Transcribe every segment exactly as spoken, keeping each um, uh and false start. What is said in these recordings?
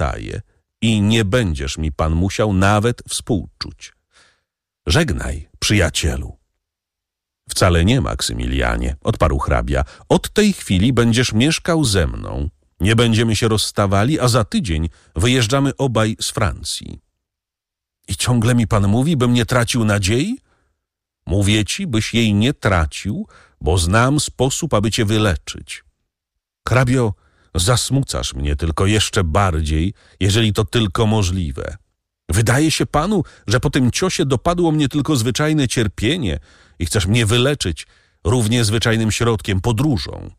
zostaje i nie będziesz mi pan musiał nawet współczuć. Żegnaj, przyjacielu. Wcale nie, Maksymilianie, odparł hrabia. Od tej chwili będziesz mieszkał ze mną. Nie będziemy się rozstawali, a za tydzień wyjeżdżamy obaj z Francji. I ciągle mi pan mówi, bym nie tracił nadziei? Mówię ci, byś jej nie tracił, bo znam sposób, aby cię wyleczyć. Hrabio, zasmucasz mnie tylko jeszcze bardziej, jeżeli to tylko możliwe. Wydaje się panu, że po tym ciosie dopadło mnie tylko zwyczajne cierpienie i chcesz mnie wyleczyć równie zwyczajnym środkiem, podróżą.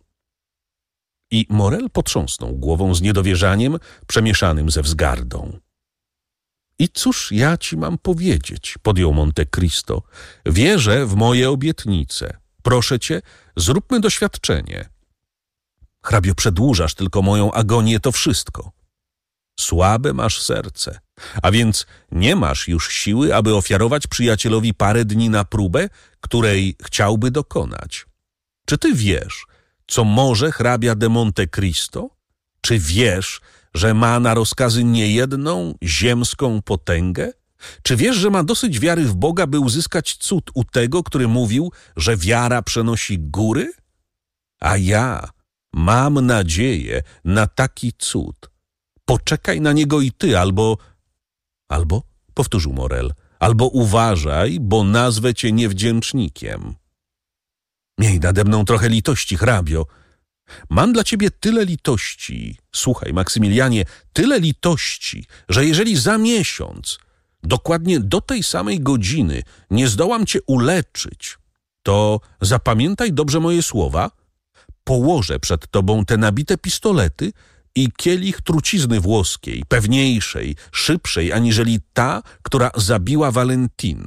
I Morel potrząsnął głową z niedowierzaniem przemieszanym ze wzgardą. I cóż ja ci mam powiedzieć, podjął Monte Cristo. Wierzę w moje obietnice. Proszę cię, zróbmy doświadczenie. Hrabio, przedłużasz tylko moją agonię, to wszystko. Słabe masz serce, a więc nie masz już siły, aby ofiarować przyjacielowi parę dni na próbę, której chciałby dokonać. Czy ty wiesz, co może hrabia de Monte Cristo? Czy wiesz, że ma na rozkazy niejedną ziemską potęgę? Czy wiesz, że ma dosyć wiary w Boga, by uzyskać cud u tego, który mówił, że wiara przenosi góry? A ja mam nadzieję na taki cud. Poczekaj na niego i ty, albo... Albo, powtórzył Morel, albo uważaj, bo nazwę cię niewdzięcznikiem. Miej nade mną trochę litości, hrabio. Mam dla ciebie tyle litości, słuchaj, Maksymilianie, tyle litości, że jeżeli za miesiąc, dokładnie do tej samej godziny, nie zdołam cię uleczyć, to zapamiętaj dobrze moje słowa, położę przed tobą te nabite pistolety i kielich trucizny włoskiej, pewniejszej, szybszej, aniżeli ta, która zabiła Valentin.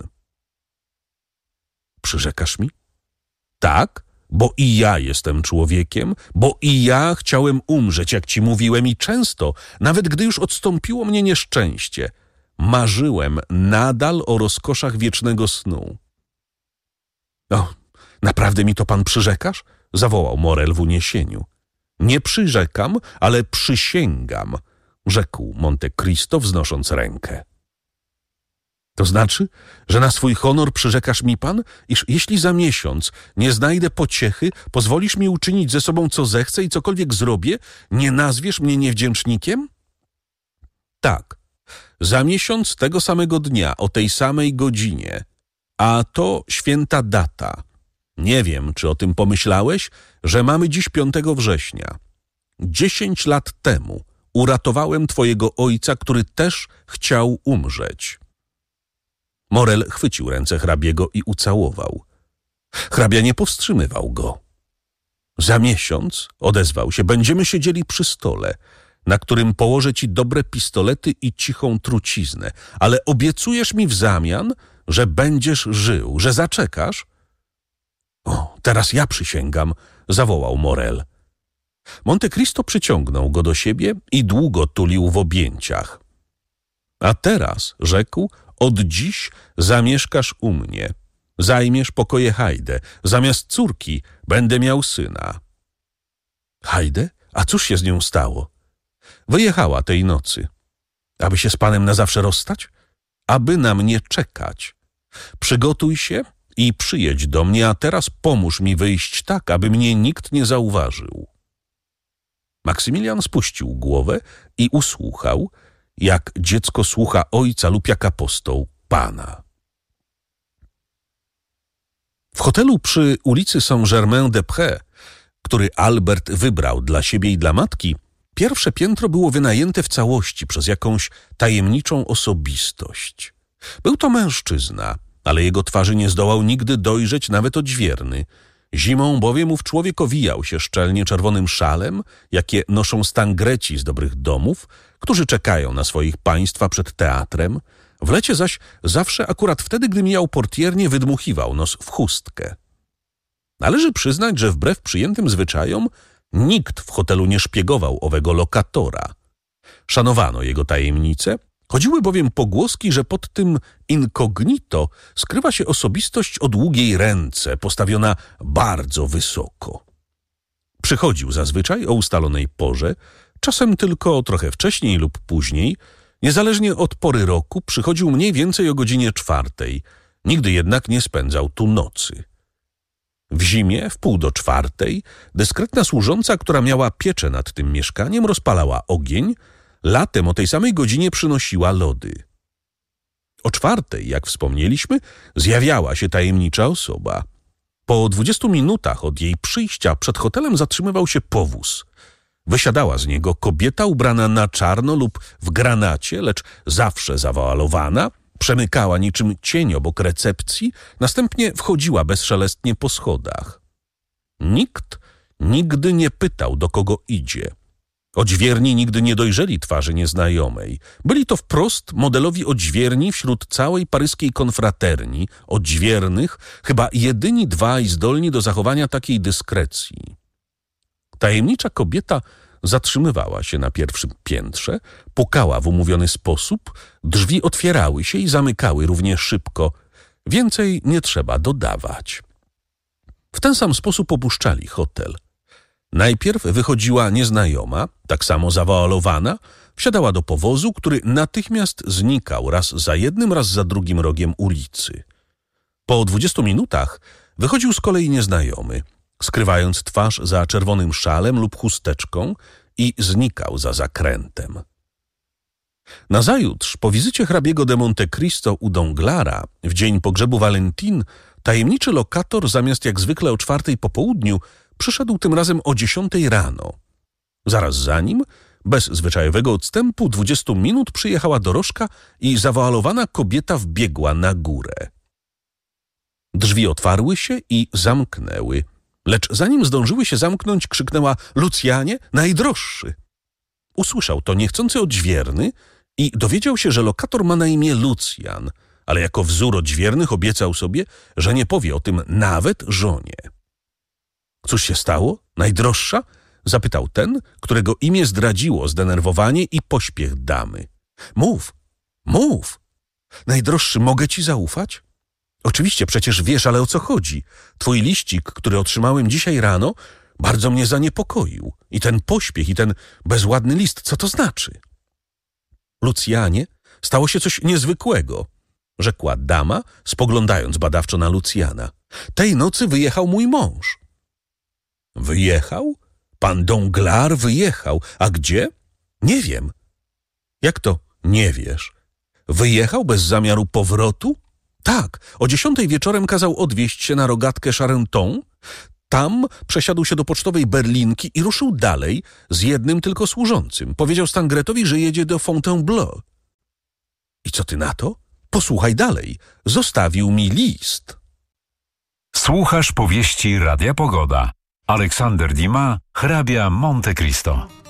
Przyrzekasz mi? Tak, bo i ja jestem człowiekiem, bo i ja chciałem umrzeć, jak ci mówiłem, i często, nawet gdy już odstąpiło mnie nieszczęście, marzyłem nadal o rozkoszach wiecznego snu. O, naprawdę mi to pan przyrzekasz? Zawołał Morel w uniesieniu. Nie przyrzekam, ale przysięgam, rzekł Monte Cristo, wznosząc rękę. To znaczy, że na swój honor przyrzekasz mi pan, iż jeśli za miesiąc nie znajdę pociechy, pozwolisz mi uczynić ze sobą co zechcę i cokolwiek zrobię, nie nazwiesz mnie niewdzięcznikiem? Tak, za miesiąc tego samego dnia, o tej samej godzinie, a to święta data. Nie wiem, czy o tym pomyślałeś, że mamy dziś piątego września. Dziesięć lat temu uratowałem twojego ojca, który też chciał umrzeć. Morel chwycił ręce hrabiego i ucałował. Hrabia nie powstrzymywał go. Za miesiąc, odezwał się, będziemy siedzieli przy stole, na którym położę ci dobre pistolety i cichą truciznę, ale obiecujesz mi w zamian, że będziesz żył, że zaczekasz? O, teraz ja przysięgam, zawołał Morel. Monte Cristo przyciągnął go do siebie i długo tulił w objęciach. A teraz, rzekł, od dziś zamieszkasz u mnie. Zajmiesz pokoje Hajde. Zamiast córki będę miał syna. Hajde? A cóż się z nią stało? Wyjechała tej nocy. Aby się z panem na zawsze rozstać? Aby na mnie czekać. Przygotuj się i przyjedź do mnie, a teraz pomóż mi wyjść tak, aby mnie nikt nie zauważył. Maksymilian spuścił głowę i usłuchał, jak dziecko słucha ojca lub jak apostoł Pana. W hotelu przy ulicy Saint-Germain-des-Prés, który Albert wybrał dla siebie i dla matki, pierwsze piętro było wynajęte w całości przez jakąś tajemniczą osobistość. Był to mężczyzna, ale jego twarzy nie zdołał nigdy dojrzeć nawet odźwierny. Zimą bowiem ów człowiek owijał się szczelnie czerwonym szalem, jakie noszą stangreci z dobrych domów, którzy czekają na swoich państwa przed teatrem. W lecie zaś zawsze akurat wtedy, gdy mijał portiernię, wydmuchiwał nos w chustkę. Należy przyznać, że wbrew przyjętym zwyczajom nikt w hotelu nie szpiegował owego lokatora. Szanowano jego tajemnice, chodziły bowiem pogłoski, że pod tym incognito skrywa się osobistość o długiej ręce, postawiona bardzo wysoko. Przychodził zazwyczaj o ustalonej porze, Czasem tylko trochę wcześniej lub później, niezależnie od pory roku, przychodził mniej więcej o godzinie czwartej. Nigdy jednak nie spędzał tu nocy. W zimie, w pół do czwartej, dyskretna służąca, która miała pieczę nad tym mieszkaniem, rozpalała ogień, latem o tej samej godzinie przynosiła lody. O czwartej, jak wspomnieliśmy, zjawiała się tajemnicza osoba. Po dwudziestu minutach od jej przyjścia przed hotelem zatrzymywał się powóz. Wysiadała z niego kobieta ubrana na czarno lub w granacie, lecz zawsze zawoalowana, przemykała niczym cień obok recepcji, następnie wchodziła bezszelestnie po schodach. Nikt nigdy nie pytał, do kogo idzie. Odźwierni nigdy nie dojrzeli twarzy nieznajomej. Byli to wprost modelowi odźwierni wśród całej paryskiej konfraterni, odźwiernych, chyba jedyni dwaj zdolni do zachowania takiej dyskrecji. Tajemnicza kobieta zatrzymywała się na pierwszym piętrze, pukała w umówiony sposób, drzwi otwierały się i zamykały równie szybko. Więcej nie trzeba dodawać. W ten sam sposób opuszczali hotel. Najpierw wychodziła nieznajoma, tak samo zawoalowana, wsiadała do powozu, który natychmiast znikał raz za jednym, raz za drugim rogiem ulicy. Po dwudziestu minutach wychodził z kolei nieznajomy, skrywając twarz za czerwonym szalem lub chusteczką i znikał za zakrętem. Nazajutrz, po wizycie hrabiego de Monte Cristo u Donglara, w dzień pogrzebu Valentin, tajemniczy lokator zamiast jak zwykle o czwartej po południu przyszedł tym razem o dziesiątej rano. Zaraz za nim, bez zwyczajowego odstępu dwudziestu minut, przyjechała dorożka i zawoalowana kobieta wbiegła na górę. Drzwi otwarły się i zamknęły, lecz zanim zdążyły się zamknąć, krzyknęła: Lucjanie, najdroższy! Usłyszał to niechcący odźwierny i dowiedział się, że lokator ma na imię Lucjan, ale jako wzór odźwiernych obiecał sobie, że nie powie o tym nawet żonie. Cóż się stało? Najdroższa? Zapytał ten, którego imię zdradziło zdenerwowanie i pośpiech damy. Mów, mów! Najdroższy, mogę ci zaufać? Oczywiście, przecież wiesz, ale o co chodzi? Twój liścik, który otrzymałem dzisiaj rano, bardzo mnie zaniepokoił. I ten pośpiech, i ten bezładny list, co to znaczy? Lucjanie, stało się coś niezwykłego, rzekła dama, spoglądając badawczo na Lucjana. Tej nocy wyjechał mój mąż. Wyjechał? Pan Danglars wyjechał. A gdzie? Nie wiem. Jak to nie wiesz? Wyjechał bez zamiaru powrotu? Tak, o dziesiątej wieczorem kazał odwieźć się na rogatkę Charenton. Tam przesiadł się do pocztowej berlinki i ruszył dalej z jednym tylko służącym. Powiedział Stangretowi, że jedzie do Fontainebleau. I co ty na to? Posłuchaj dalej. Zostawił mi list. Słuchasz powieści Radia Pogoda. Aleksander Dumas, hrabia Monte Cristo.